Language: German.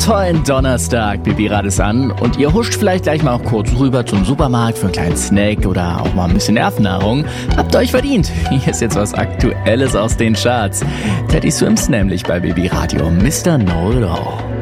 tollen Donnerstag. Bibi Rad ist an und ihr huscht vielleicht gleich mal auch kurz rüber zum Supermarkt für einen kleinen Snack oder auch mal ein bisschen Nervennahrung. Habt ihr euch verdient. Hier ist jetzt was Aktuelles aus den Charts. Teddy Swims nämlich bei Baby Radio, Mr. Know It All.